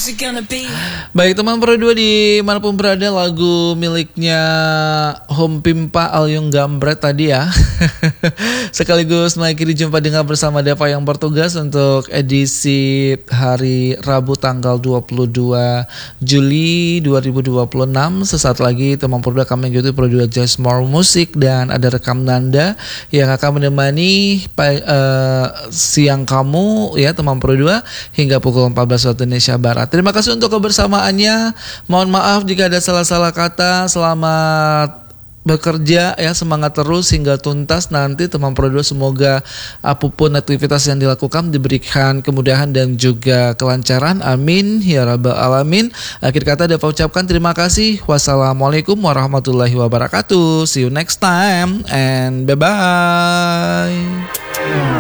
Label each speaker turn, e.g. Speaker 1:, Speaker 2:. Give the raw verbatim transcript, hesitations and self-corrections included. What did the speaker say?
Speaker 1: Baik teman Pro dua dimanapun berada, lagu miliknya Home Pimpa Alyung Gambret tadi ya. Sekaligus mengakhiri jumpa dengan bersama Deva yang bertugas untuk edisi hari Rabu tanggal dua puluh dua Juli dua ribu dua puluh enam. Sesaat lagi teman Pro dua kami mengikuti Pro dua Jazz More Music dan ada rekam Nanda yang akan menemani uh, siang kamu ya teman Pro dua hingga pukul empat belas waktu Indonesia Barat. Terima kasih untuk kebersamaannya. Mohon maaf jika ada salah-salah kata. Selamat bekerja ya, semangat terus hingga tuntas nanti teman Pro dua. Semoga apapun aktivitas yang dilakukan diberikan kemudahan dan juga kelancaran. Amin ya rabbal alamin. Akhir kata Deva ucapkan terima kasih. Wassalamualaikum warahmatullahi wabarakatuh. See you next time and bye bye.